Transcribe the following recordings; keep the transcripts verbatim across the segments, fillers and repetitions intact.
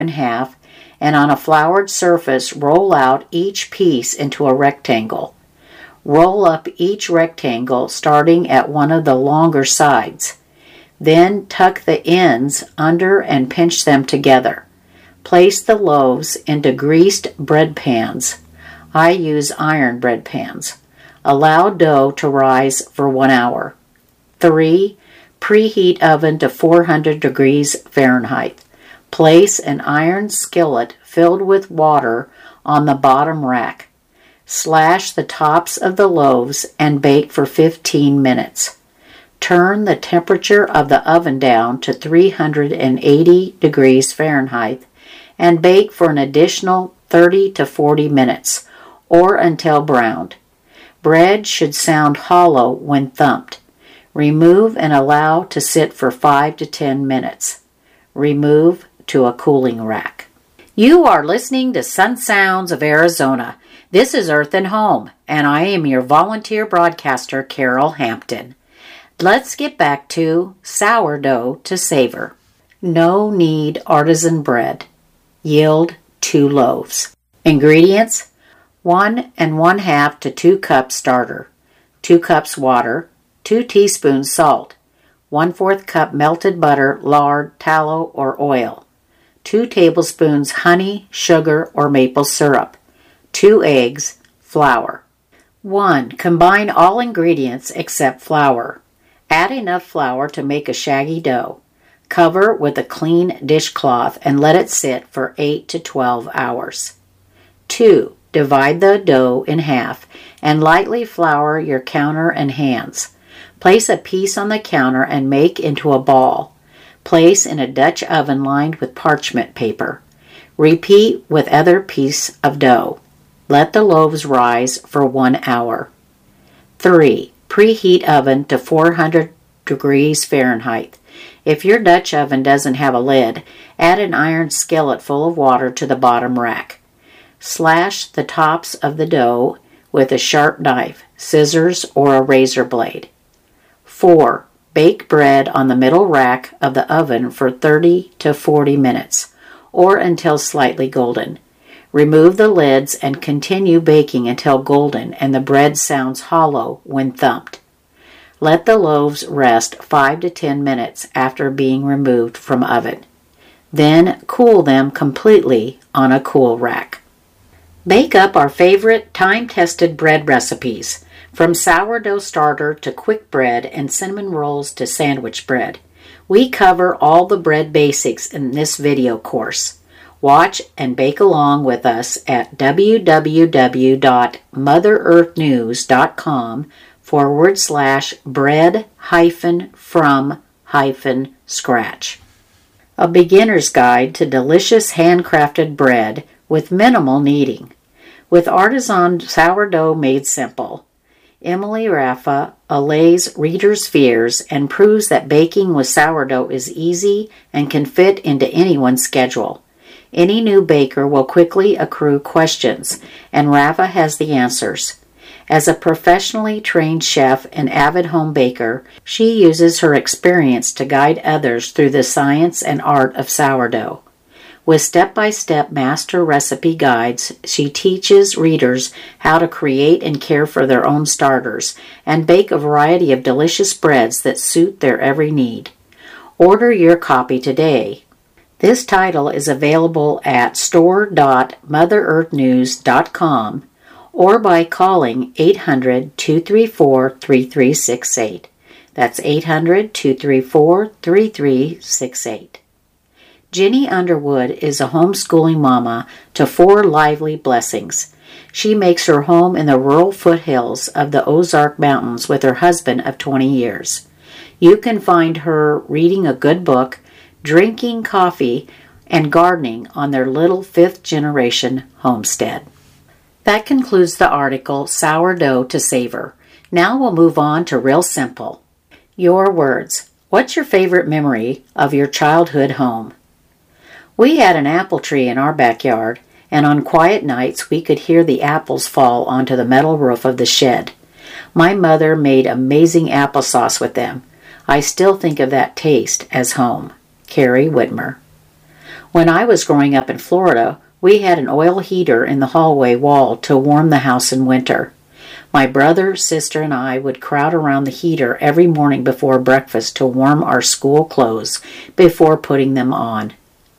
in half, and on a floured surface roll out each piece into a rectangle. Roll up each rectangle starting at one of the longer sides. Then tuck the ends under and pinch them together. Place the loaves into greased bread pans. I use iron bread pans. Allow dough to rise for one hour. three. Preheat oven to four hundred degrees Fahrenheit. Place an iron skillet filled with water on the bottom rack. Slash the tops of the loaves and bake for fifteen minutes. Turn the temperature of the oven down to three hundred eighty degrees Fahrenheit and bake for an additional thirty to forty minutes, or until browned. Bread should sound hollow when thumped. Remove and allow to sit for five to ten minutes. Remove to a cooling rack. You are listening to Sun Sounds of Arizona. This is Earth and Home, and I am your volunteer broadcaster, Carol Hampton. Let's get back to sourdough to savor. No knead artisan bread. Yield two loaves. Ingredients: one and one half to two cups starter, two cups water, two teaspoons salt, one fourth cup melted butter, lard, tallow, or oil, two tablespoons honey, sugar, or maple syrup, two eggs, flour. one. Combine all ingredients except flour. Add enough flour to make a shaggy dough. Cover with a clean dishcloth and let it sit for eight to twelve hours. two. Divide the dough in half and lightly flour your counter and hands. Place a piece on the counter and make into a ball. Place in a Dutch oven lined with parchment paper. Repeat with other piece of dough. Let the loaves rise for one hour. three. Preheat oven to four hundred degrees Fahrenheit. If your Dutch oven doesn't have a lid, add an iron skillet full of water to the bottom rack. Slash the tops of the dough with a sharp knife, scissors, or a razor blade. four. Bake bread on the middle rack of the oven for thirty to forty minutes, or until slightly golden. Remove the lids and continue baking until golden and the bread sounds hollow when thumped. Let the loaves rest five to ten minutes after being removed from oven. Then cool them completely on a cool rack. Bake up our favorite time-tested bread recipes, from sourdough starter to quick bread and cinnamon rolls to sandwich bread. We cover all the bread basics in this video course. Watch and bake along with us at www.motherearthnews.com forward slash bread hyphen from hyphen scratch. A beginner's guide to delicious handcrafted bread with minimal kneading. With artisan sourdough made simple. Emily Raffa allays readers' fears and proves that baking with sourdough is easy and can fit into anyone's schedule. Any new baker will quickly accrue questions, and Raffa has the answers. As a professionally trained chef and avid home baker, she uses her experience to guide others through the science and art of sourdough. With step-by-step master recipe guides, she teaches readers how to create and care for their own starters and bake a variety of delicious breads that suit their every need. Order your copy today. This title is available at store dot mother earth news dot com or by calling eight hundred, two three four, three three six eight. That's eight hundred, two three four, three three six eight. Jenny Underwood is a homeschooling mama to four lively blessings. She makes her home in the rural foothills of the Ozark Mountains with her husband of twenty years. You can find her reading a good book, drinking coffee, and gardening on their little fifth-generation homestead. That concludes the article, Sourdough to Savor. Now we'll move on to Real Simple. Your words. What's your favorite memory of your childhood home? We had an apple tree in our backyard, and on quiet nights we could hear the apples fall onto the metal roof of the shed. My mother made amazing applesauce with them. I still think of that taste as home. Carrie Whitmer. When I was growing up in Florida, we had an oil heater in the hallway wall to warm the house in winter. My brother, sister, and I would crowd around the heater every morning before breakfast to warm our school clothes before putting them on.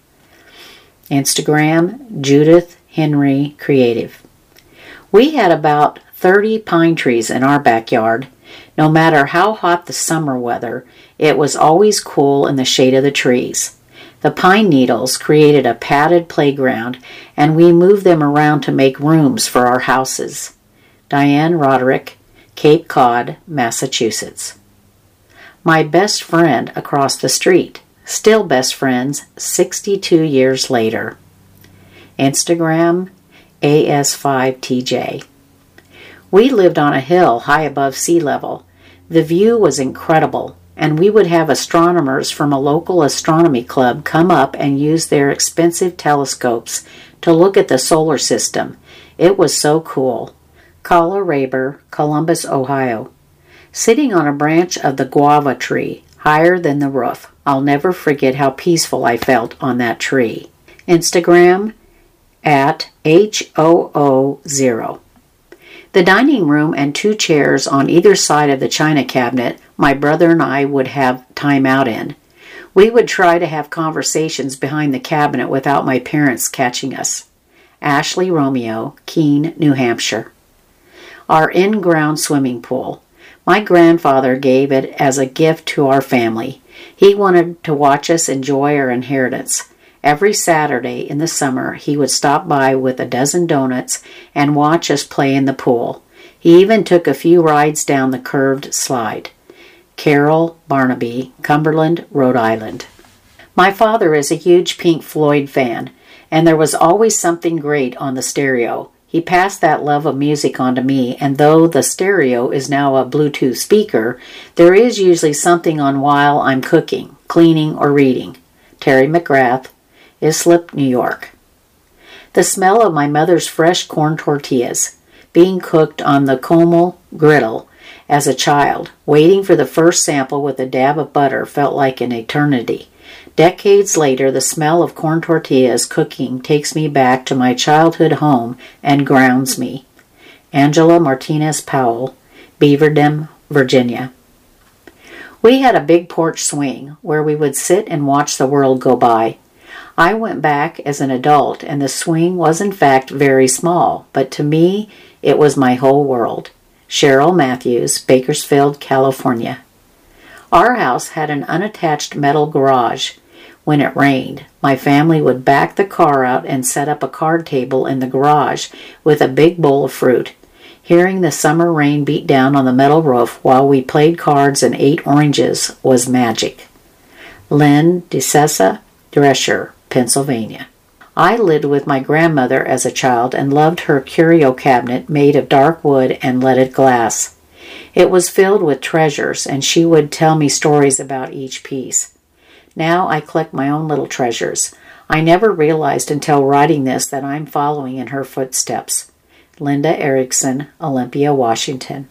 Instagram, Judith Henry Creative. We had about thirty pine trees in our backyard. No matter how hot the summer weather, it was always cool in the shade of the trees. The pine needles created a padded playground, and we moved them around to make rooms for our houses. Diane Roderick, Cape Cod, Massachusetts. My best friend across the street. Still best friends sixty-two years later. Instagram, A S five T J. We lived on a hill high above sea level. The view was incredible, and we would have astronomers from a local astronomy club come up and use their expensive telescopes to look at the solar system. It was so cool. Kala Raber, Columbus, Ohio. Sitting on a branch of the guava tree, higher than the roof. I'll never forget how peaceful I felt on that tree. Instagram, at H O O zero. The dining room and two chairs on either side of the china cabinet my brother and I would have time out in. We would try to have conversations behind the cabinet without my parents catching us. Ashley Romeo, Keene, New Hampshire. Our in-ground swimming pool. My grandfather gave it as a gift to our family. He wanted to watch us enjoy our inheritance. Every Saturday in the summer, he would stop by with a dozen donuts and watch us play in the pool. He even took a few rides down the curved slide. Carol Barnaby, Cumberland, Rhode Island. My father is a huge Pink Floyd fan, and there was always something great on the stereo. He passed that love of music on to me, and though the stereo is now a Bluetooth speaker, there is usually something on while I'm cooking, cleaning, or reading. Terry McGrath, Islip, New York. The smell of my mother's fresh corn tortillas, being cooked on the Comel griddle as a child, waiting for the first sample with a dab of butter felt like an eternity. Decades later, the smell of corn tortillas cooking takes me back to my childhood home and grounds me. Angela Martinez Powell, Beaver Dam, Virginia. We had a big porch swing where we would sit and watch the world go by. I went back as an adult, and the swing was in fact very small, but to me, it was my whole world. Cheryl Matthews, Bakersfield, California. Our house had an unattached metal garage. When it rained, my family would back the car out and set up a card table in the garage with a big bowl of fruit. Hearing the summer rain beat down on the metal roof while we played cards and ate oranges was magic. Lynn DeSessa Drescher, Pennsylvania. I lived with my grandmother as a child and loved her curio cabinet made of dark wood and leaded glass. It was filled with treasures, and she would tell me stories about each piece. Now I collect my own little treasures. I never realized until writing this that I'm following in her footsteps. Linda Erickson, Olympia, Washington.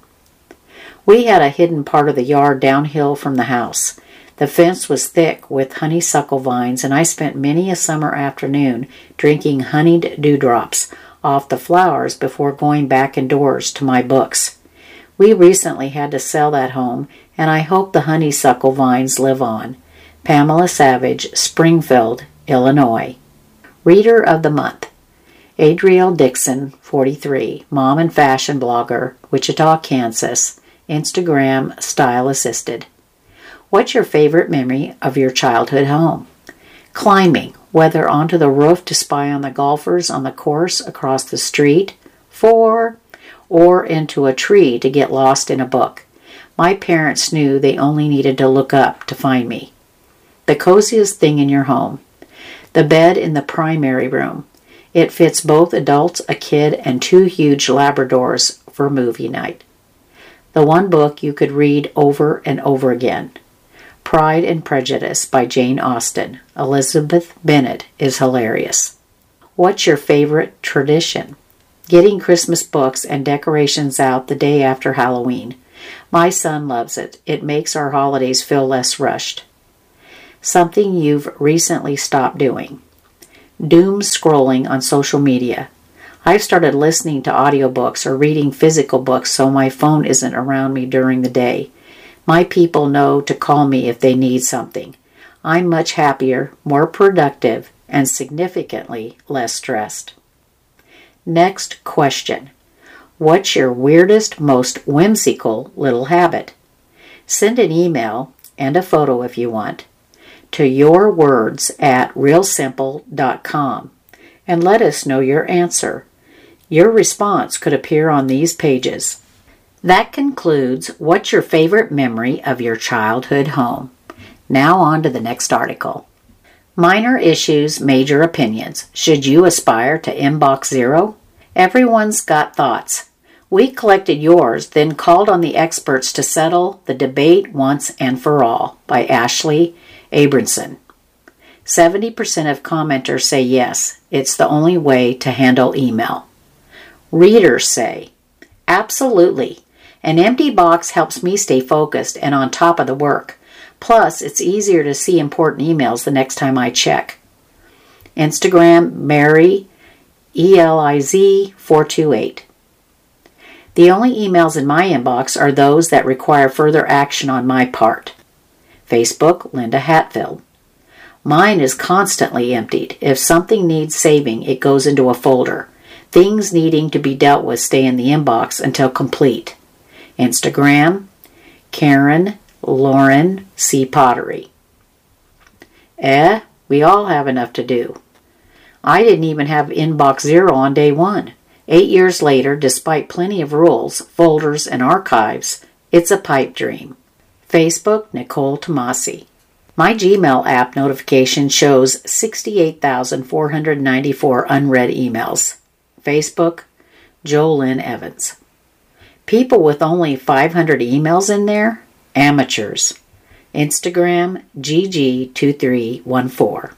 We had a hidden part of the yard downhill from the house. The fence was thick with honeysuckle vines, and I spent many a summer afternoon drinking honeyed dewdrops off the flowers before going back indoors to my books. We recently had to sell that home, and I hope the honeysuckle vines live on. Pamela Savage, Springfield, Illinois. Reader of the Month. Adrielle Dixon, forty-three, mom and fashion blogger, Wichita, Kansas. Instagram, style assisted. What's your favorite memory of your childhood home? Climbing, whether onto the roof to spy on the golfers on the course across the street, four, or into a tree to get lost in a book. My parents knew they only needed to look up to find me. The coziest thing in your home. The bed in the primary room. It fits both adults, a kid, and two huge Labradors for movie night. The one book you could read over and over again. Pride and Prejudice by Jane Austen. Elizabeth Bennet is hilarious. What's your favorite tradition? Getting Christmas books and decorations out the day after Halloween. My son loves it. It makes our holidays feel less rushed. Something you've recently stopped doing. doom scrolling on social media. I've started listening to audiobooks or reading physical books so my phone isn't around me during the day. My people know to call me if they need something. I'm much happier, more productive, and significantly less stressed. Next question. What's your weirdest, most whimsical little habit? Send an email, and a photo if you want, to yourwords at real simple dot com and let us know your answer. Your response could appear on these pages. That concludes What's Your Favorite Memory of Your Childhood Home? Now on to the next article. Minor issues, major opinions. Should you aspire to inbox zero? Everyone's got thoughts. We collected yours, then called on the experts to settle the debate once and for all, by Ashley Abramson. seventy percent of commenters say yes, it's the only way to handle email. Readers say, absolutely. An empty box helps me stay focused and on top of the work. Plus, it's easier to see important emails the next time I check. Instagram, Mary, E L I Z four two eight. The only emails in my inbox are those that require further action on my part. Facebook, Linda Hatfield. Mine is constantly emptied. If something needs saving, it goes into a folder. Things needing to be dealt with stay in the inbox until complete. Instagram, Karen, Lauren, C. Pottery. Eh, we all have enough to do. I didn't even have inbox zero on day one. Eight years later, despite plenty of rules, folders, and archives, it's a pipe dream. Facebook, Nicole Tomasi. My Gmail app notification shows sixty-eight thousand four hundred ninety-four unread emails. Facebook, Jolynn Evans. People with only five hundred emails in there? Amateurs. Instagram, G G two three one four.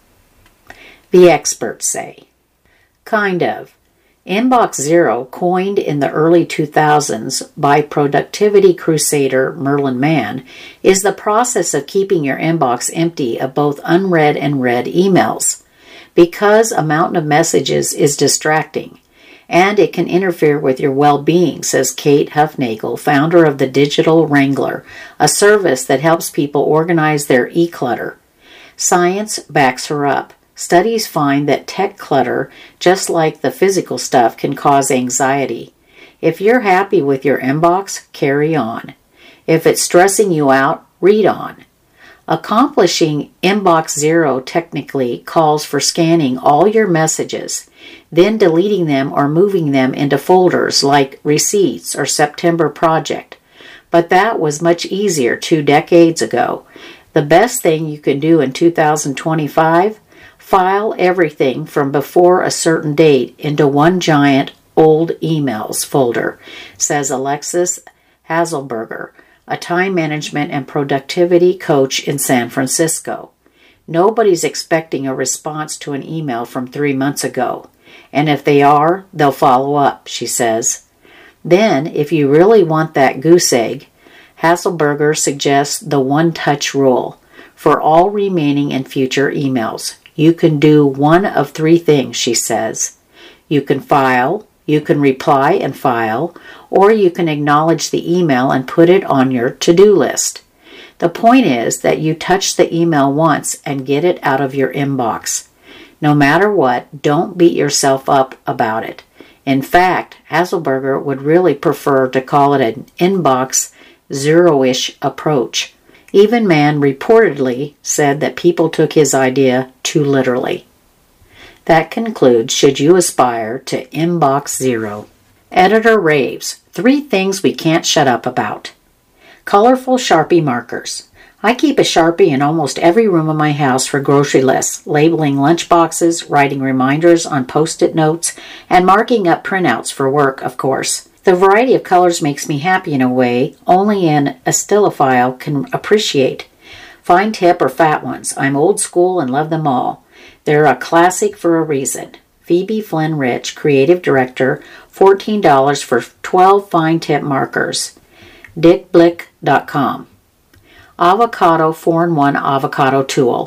The experts say. Kind of. Inbox Zero, coined in the early two thousands by productivity crusader Merlin Mann, is the process of keeping your inbox empty of both unread and read emails. Because a mountain of messages is distracting, and it can interfere with your well-being, says Kate Huffnagel, founder of the Digital Wrangler, a service that helps people organize their e-clutter. Science backs her up. Studies find that tech clutter, just like the physical stuff, can cause anxiety. If you're happy with your inbox, carry on. If it's stressing you out, read on. Accomplishing inbox zero technically calls for scanning all your messages, then deleting them or moving them into folders like receipts or September project. But that was much easier two decades ago. The best thing you can do in two thousand twenty-five? File everything from before a certain date into one giant old emails folder, says Alexis Hazelberger, a time management and productivity coach in San Francisco. Nobody's expecting a response to an email from three months ago, and if they are, they'll follow up, she says. Then, if you really want that goose egg, Hazelberger suggests the one-touch rule for all remaining and future emails. You can do one of three things, she says. You can file, you can reply and file, or you can acknowledge the email and put it on your to-do list. The point is that you touch the email once and get it out of your inbox. No matter what, don't beat yourself up about it. In fact, Hazelberger would really prefer to call it an inbox zero-ish approach. Even Mann reportedly said that people took his idea too literally. That concludes Should You Aspire to Inbox Zero? Editor raves, three things we can't shut up about. Colorful Sharpie markers. I keep a Sharpie in almost every room of my house for grocery lists, labeling lunch boxes, writing reminders on Post-it notes, and marking up printouts for work, of course. The variety of colors makes me happy in a way only an aesthelophile can appreciate. Fine tip or fat ones. I'm old school and love them all. They're a classic for a reason. Phoebe Flynn Rich, creative director, fourteen dollars for twelve fine tip markers. dick blick dot com. Avocado four in one avocado tool.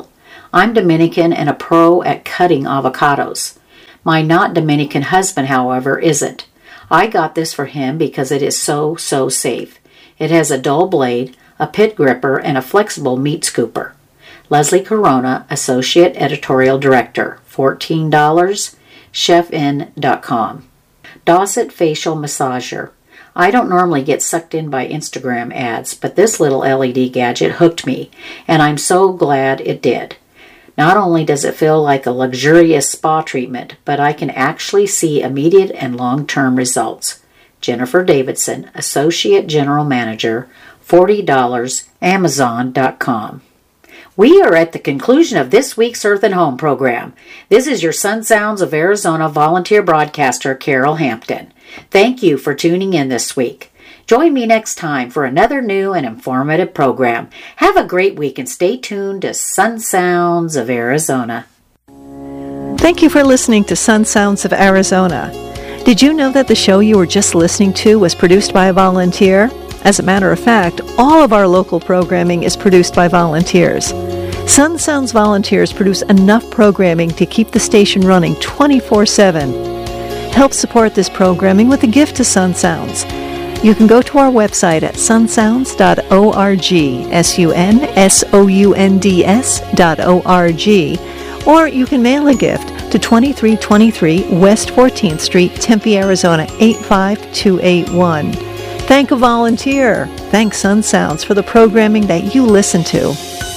I'm Dominican and a pro at cutting avocados. My not Dominican husband, however, isn't. I got this for him because it is so, so safe. It has a dull blade, a pit gripper, and a flexible meat scooper. Leslie Corona, Associate Editorial Director, fourteen dollars, chef in dot com. Dosset Facial Massager. I don't normally get sucked in by Instagram ads, but this little L E D gadget hooked me, and I'm so glad it did. Not only does it feel like a luxurious spa treatment, but I can actually see immediate and long-term results. Jennifer Davidson, Associate General Manager, forty dollars, amazon dot com. We are at the conclusion of this week's Earth and Home program. This is your Sun Sounds of Arizona volunteer broadcaster, Carol Hampton. Thank you for tuning in this week. Join me next time for another new and informative program. Have a great week and stay tuned to Sun Sounds of Arizona. Thank you for listening to Sun Sounds of Arizona. Did you know that the show you were just listening to was produced by a volunteer? As a matter of fact, all of our local programming is produced by volunteers. Sun Sounds volunteers produce enough programming to keep the station running twenty-four seven. Help support this programming with a gift to Sun Sounds. You can go to our website at sun sounds dot org, S U N S O U N D S dot O R G, or you can mail a gift to twenty-three twenty-three West fourteenth Street, Tempe, Arizona, eight five two eight one. Thank a volunteer. Thank Sun Sounds for the programming that you listen to.